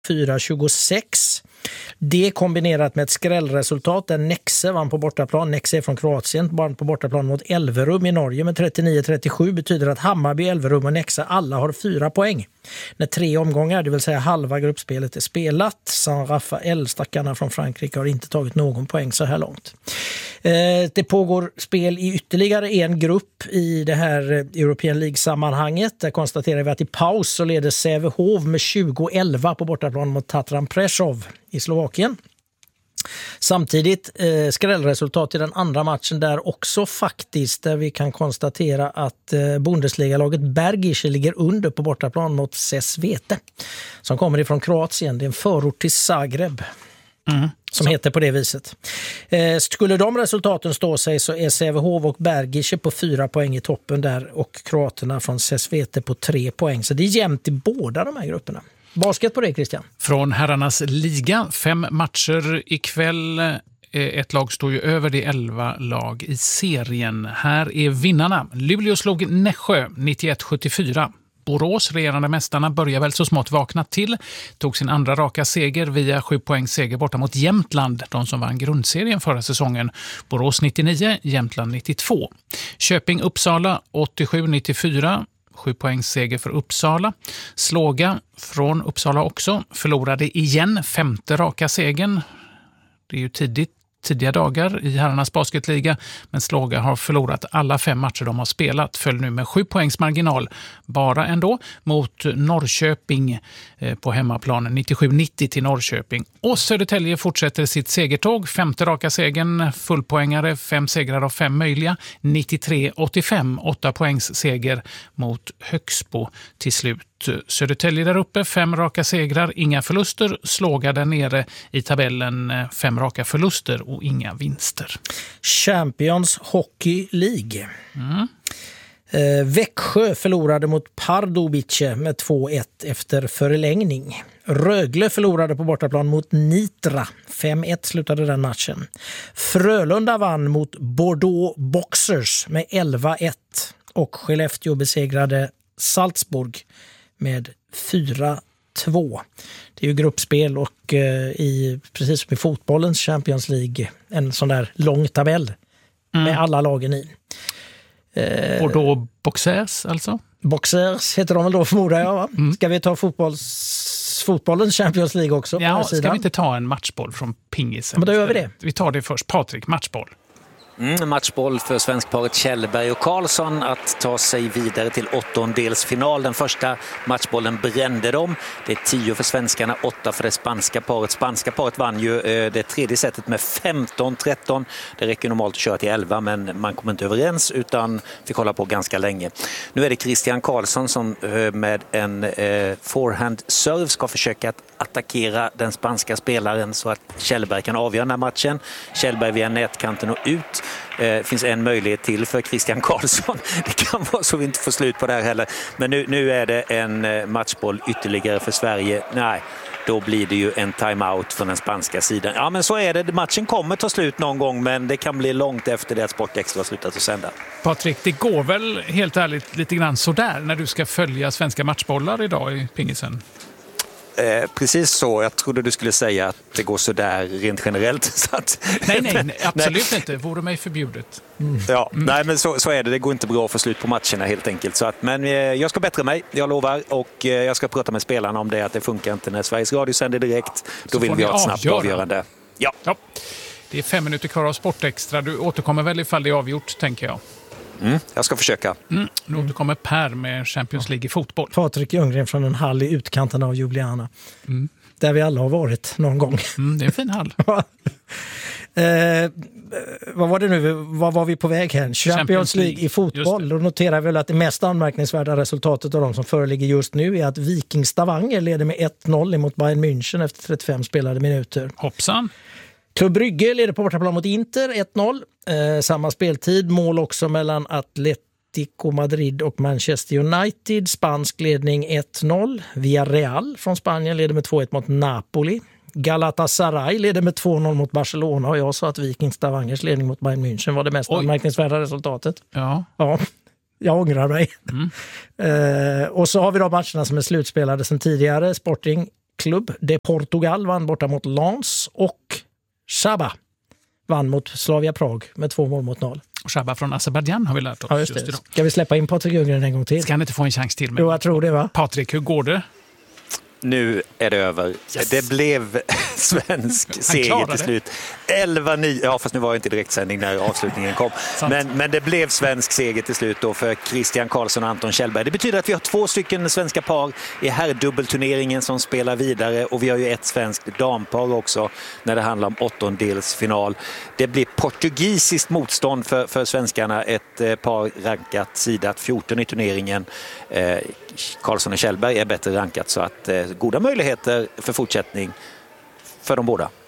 4-26. Det kombinerat med ett skrällresultat där Nexe vann på bortaplan. Nexe är från Kroatien, vann på bortaplan mot Elverum i Norge med 39-37 betyder att Hammarby, Elverum och Nexe alla har 4 poäng. När 3 omgångar, det vill säga halva gruppspelet, är spelat. Saint-Raphael, stackarna från Frankrike, har inte tagit någon poäng så här långt. Det pågår spel i ytterligare en grupp i det här European League-sammanhanget. Där konstaterar vi att i paus så leder Sävehof med 20-11 på bortaplan mot Tatran Prešov i Slovakien. Samtidigt skrällresultat i den andra matchen där också faktiskt, där vi kan konstatera att Bundesliga-laget Bergische ligger under på bortaplan mot Sesvete som kommer ifrån Kroatien. Det är en förort till Zagreb. Som heter på det viset. Skulle de resultaten stå sig så är Sävehof och Bergische på 4 poäng i toppen där och kroaterna från Sesvete på 3 poäng. Så det är jämnt i båda de här grupperna. Basket på det, Christian. Från herrarnas liga, 5 matcher ikväll. Ett lag står ju över de 11 lag i serien. Här är vinnarna. Luleå slog Nässjö 91-74. Borås, regerande mästarna, börjar väl så smått vakna till. Tog sin andra raka seger via 7 poängs seger borta mot Jämtland, de som vann grundserien förra säsongen. Borås 99, Jämtland 92. Köping-Uppsala 87-94. 7 poängs seger för Uppsala. Slåga från Uppsala också. Förlorade igen 5:e raka segern. Det är ju tidiga dagar i herrarnas basketliga, men Slåga har förlorat alla 5 matcher de har spelat. Föll nu med 7 poängs marginal bara ändå mot Norrköping på hemmaplan 97-90 till Norrköping. Och Södertälje fortsätter sitt segertåg. 5:e raka segern, fullpoängare, 5 segrar av 5 möjliga. 93-85, 8 poängs seger mot Högsbo till slut. Södertälje där uppe, 5 raka segrar, inga förluster. Slåga där nere i tabellen, 5 raka förluster och inga vinster. Champions Hockey League. Växjö förlorade mot Pardubice med 2-1 efter förlängning. Rögle förlorade på bortaplan mot Nitra. 5-1 slutade den matchen. Frölunda vann mot Bordeaux Boxers med 11-1 och Skellefteå besegrade Salzburg med 4-2. Det är ju gruppspel och precis som i fotbollens Champions League en sån där lång tabell med alla lagen i. Bordeaux Boxers alltså? Boxers heter de väl då, förmodar jag, va? Ska vi ta fotbollens Champions League också? Ja, ska vi inte ta en matchboll från pingisen? Men då gör vi det. Vi tar det först. Patrik, matchboll. Matchboll för svenskparet Kjellberg och Karlsson att ta sig vidare till 8-delsfinal. Den första matchbollen brände dem. Det är 10 för svenskarna, 8 för det spanska paret. Spanska paret vann ju det tredje setet med 15-13. Det räcker normalt att köra till 11, men man kom inte överens utan fick hålla på ganska länge. Nu är det Christian Karlsson som med en forehand serve ska försöka att attackera den spanska spelaren så att Kjellberg kan avgöra den här matchen. Kjellberg via nätkanten och ut. Finns en möjlighet till för Christian Karlsson. Det kan vara så vi inte får slut på det här heller. Men nu är det en matchboll ytterligare för Sverige. Nej, då blir det ju en timeout från den spanska sidan. Ja, men så är det. Matchen kommer ta slut någon gång, men det kan bli långt efter det att Sport Extra har slutat att sända. Patrik, det går väl helt ärligt lite grann sådär när du ska följa svenska matchbollar idag i pingisen? Precis så. Jag trodde du skulle säga att det går så där rent generellt. Så att, nej, absolut inte. Vore mig förbjudet. Nej, men så är det. Det går inte bra att få slut på matcherna helt enkelt. Så att, men jag ska bättra mig, jag lovar. Och jag ska prata med spelarna om det, att det funkar inte när Sveriges Radio sänder direkt. Då vill vi ha ett snabbt avgörande. Ja. Det är 5 minuter kvar av Sport Extra. Du återkommer väl ifall det är avgjort, tänker jag. Jag ska försöka. Nu återkommer Per med Champions League i fotboll. Patrik Ljunggren från en hall i utkanten av Ljubljana. Där vi alla har varit någon gång. Det är en fin hall. Vad var det nu? Vad var vi på väg här? Champions League i fotboll. Då noterar vi väl att det mest anmärkningsvärda resultatet av de som föreligger just nu är att Viking Stavanger leder med 1-0 mot Bayern München efter 35 spelade minuter. Hoppsan. Klubb Brygge leder på bortaplan mot Inter 1-0. Samma speltid. Mål också mellan Atletico Madrid och Manchester United. Spansk ledning 1-0. Villarreal från Spanien leder med 2-1 mot Napoli. Galatasaray leder med 2-0 mot Barcelona. Och jag sa att Viking Stavangers ledning mot Bayern München var det mest anmärkningsvärda resultatet. Ja. Jag ångrar mig. Och så har vi de matcherna som är slutspelade sedan tidigare. Sporting Club de Portugal vann borta mot Lens och Shabba vann mot Slavia Prag med 2-0. Shabba från Azerbaijan har vi lärt oss Ja, just det. idag. Ska vi släppa in Patrik Ljunggren en gång till? Ska han inte få en chans till? Jo, jag tror det, va? Patrik, hur går det? Nu är det över. Yes. Det blev svensk seger till slut. 11-9. Ja, fast nu var det inte direktsändning när avslutningen kom. Men det blev svensk seger till slut då för Christian Karlsson och Anton Kjellberg. Det betyder att vi har 2 stycken svenska par i herrdubbelturneringen som spelar vidare, och vi har ju ett svenskt dampar också när det handlar om 8-delsfinal. Det blir portugisiskt motstånd för svenskarna, ett par rankat sidat 14 i turneringen. Karlsson och Kjellberg är bättre rankat, så att goda möjligheter för fortsättning för de båda.